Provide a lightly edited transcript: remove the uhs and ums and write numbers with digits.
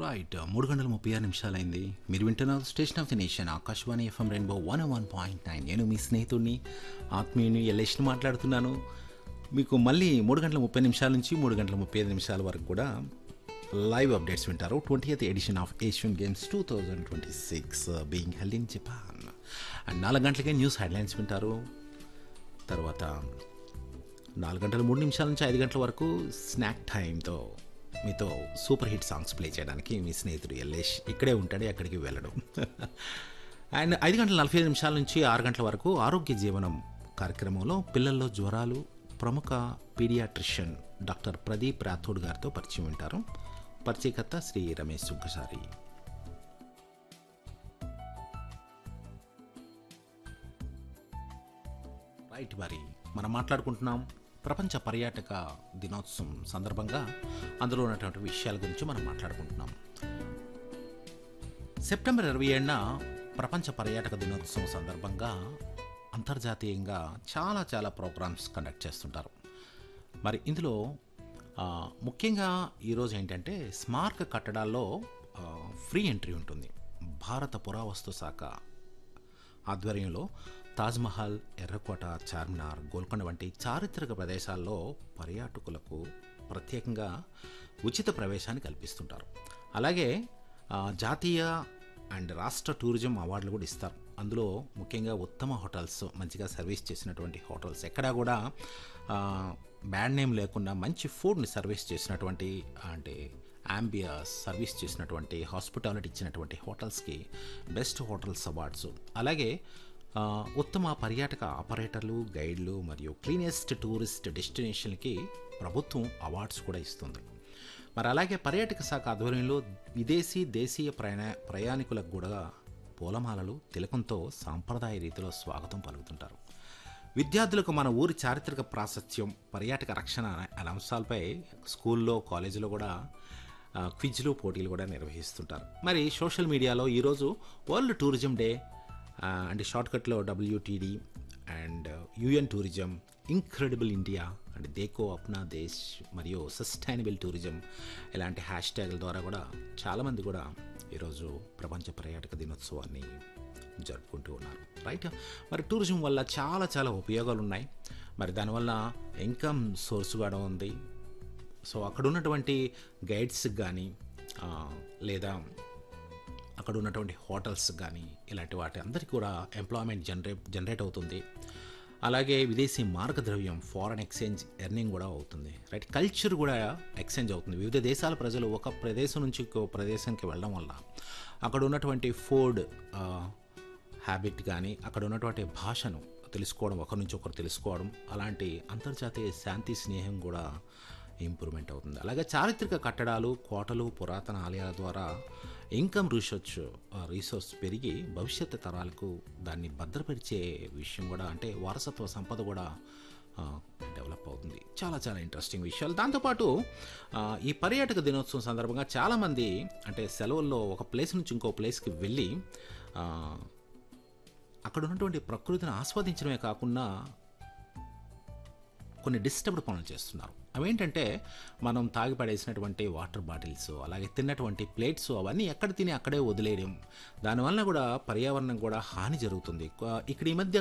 Right 3 గంటల 36 నిమిషాలైంది. మీరు వింటున్నారు station of the nation Akashvani FM rainbow 101.9. నేను మీ స్నేహితుడిని ఆత్మీయుని ఎల్లేష్ని మాట్లాడుతున్నాను. మీకు మళ్ళీ 3 గంటల 30 నిమిషాల నుంచి 3 గంటల 35 నిమిషాల వరకు కూడా లైవ్ అప్డేట్స్ వింటారు. 20th edition of Asian games 2026 being held in Japan. And 4 గంటలకే న్యూస్ హెడ్లైన్స్ వింటారు. తర్వాత 4 గంటల 3 నిమిషాల నుంచి 5 గంటల వరకు స్నాక్ టైంతో మీతో సూపర్ హిట్ సాంగ్స్ ప్లే చేయడానికి మీ స్నేహితుడు ఎల్లేష్ ఇక్కడే ఉంటాడు, ఎక్కడికి వెళ్ళడం. అండ్ 5 గంటల 45 నిమిషాల నుంచి 6 గంటల వరకు ఆరోగ్య జీవనం కార్యక్రమంలో పిల్లల్లో జ్వరాలు ప్రముఖ పీడియాట్రిషియన్ డాక్టర్ ప్రదీప్ రాథోడ్ గారితో పరిచయం వింటారు. పరిచయకర్త శ్రీ రమేష్ సుంకసారి. రైట్, మరి మనం మాట్లాడుకుంటున్నాం ప్రపంచ పర్యాటక దినోత్సవం సందర్భంగా అందులో ఉన్నటువంటి విషయాల గురించి మనం మాట్లాడుకుంటున్నాం. సెప్టెంబర్ 27న ప్రపంచ పర్యాటక దినోత్సవం సందర్భంగా అంతర్జాతీయంగా చాలా ప్రోగ్రామ్స్ కండక్ట్ చేస్తుంటారు. మరి ఇందులో ముఖ్యంగా ఈరోజు ఏంటంటే స్మారక కట్టడాల్లో ఫ్రీ ఎంట్రీ ఉంటుంది. భారత పురావస్తు శాఖ ఆధ్వర్యంలో తాజ్మహల్, ఎర్రకోట, చార్మినార్, గోల్కొండ వంటి చారిత్రక ప్రదేశాల్లో పర్యాటకులకు ప్రత్యేకంగా ఉచిత ప్రవేశాన్ని కల్పిస్తుంటారు. అలాగే జాతీయ అండ్ రాష్ట్ర టూరిజం అవార్డులు కూడా ఇస్తారు. అందులో ముఖ్యంగా ఉత్తమ హోటల్స్, మంచిగా సర్వీస్ చేసినటువంటి హోటల్స్, ఎక్కడా కూడా బ్యాడ్ నేమ్ లేకుండా మంచి ఫుడ్ని సర్వీస్ చేసినటువంటి అంటే అంబియస్ సర్వీస్ చేసినటువంటి హాస్పిటాలిటీ ఇచ్చినటువంటి హోటల్స్కి బెస్ట్ హోటల్స్ అవార్డ్స్, అలాగే ఉత్తమ పర్యాటక ఆపరేటర్లు, గైడ్లు మరియు క్లీనెస్ట్ టూరిస్ట్ డెస్టినేషన్కి ప్రభుత్వం అవార్డ్స్ కూడా ఇస్తుంది. మరి అలాగే పర్యాటక శాఖ ఆధ్వర్యంలో విదేశీ, దేశీయ ప్రయాణికులకు కూడా పూలమాలలు, తిలకంతో సాంప్రదాయ రీతిలో స్వాగతం పలుకుతుంటారు. విద్యార్థులకు మన ఊరి చారిత్రక ప్రాశస్త్యం, పర్యాటక రక్షణ అనే అంశాలపై స్కూల్లో, కాలేజీలో కూడా క్విజ్లు, పోటీలు కూడా నిర్వహిస్తుంటారు. మరి సోషల్ మీడియాలో ఈరోజు world tourism day and షార్ట్కట్లో WTD and UN tourism, incredible India and దేకో Apna దేశ్ మరియు సస్టైనబుల్ టూరిజం ఇలాంటి హ్యాష్ ట్యాగుల ద్వారా కూడా చాలామంది కూడా ఈరోజు ప్రపంచ పర్యాటక దినోత్సవాన్ని జరుపుకుంటూ ఉన్నారు. రైట్, మరి టూరిజం వల్ల చాలా ఉపయోగాలు ఉన్నాయి. మరి దానివల్ల ఇన్కమ్ సోర్స్ కూడా ఉంది. సో అక్కడ ఉన్నటువంటి గైడ్స్కి కానీ లేదా అక్కడ ఉన్నటువంటి హోటల్స్ కానీ ఇలాంటి వాటి అందరికీ కూడా ఎంప్లాయ్మెంట్ జనరేట్ అవుతుంది. అలాగే విదేశీ మార్గద్రవ్యం, ఫారెన్ ఎక్స్చేంజ్ ఎర్నింగ్ కూడా అవుతుంది. రైట్, కల్చర్ కూడా ఎక్స్చేంజ్ అవుతుంది. వివిధ దేశాల ప్రజలు ఒక ప్రదేశం నుంచి ఇంకో ప్రదేశానికి వెళ్ళడం వల్ల అక్కడ ఉన్నటువంటి ఫుడ్ హ్యాబిట్ కానీ అక్కడ ఉన్నటువంటి భాషను తెలుసుకోవడం, ఒకరి నుంచి ఒకరు తెలుసుకోవడం, అలాంటి అంతర్జాతీయ శాంతి స్నేహం కూడా ఇంప్రూవ్మెంట్ అవుతుంది. అలాగే చారిత్రక కట్టడాలు, కోటలు, పురాతన ఆలయాల ద్వారా ఇన్కమ్ రీసోర్స్ పెరిగి భవిష్యత్తు తరాలకు దాన్ని భద్రపరిచే విషయం కూడా, అంటే వారసత్వ సంపద కూడా డెవలప్ అవుతుంది. చాలా ఇంట్రెస్టింగ్ విషయాలు. దాంతోపాటు ఈ పర్యాటక దినోత్సవం సందర్భంగా చాలామంది అంటే సెలవుల్లో ఒక ప్లేస్ నుంచి ఇంకో ప్లేస్కి వెళ్ళి అక్కడ ఉన్నటువంటి ప్రకృతిని ఆస్వాదించడమే కాకుండా కొన్ని డిస్టర్బ్డ్ పనులు చేస్తున్నారు. అవేంటంటే మనం తాగి పడేసినటువంటి వాటర్ బాటిల్స్, అలాగే తిన్నటువంటి ప్లేట్స్ అవన్నీ ఎక్కడ తిని అక్కడే వదిలేయడం, దానివల్ల కూడా పర్యావరణం కూడా హాని జరుగుతుంది. ఇక్కడ ఈ మధ్య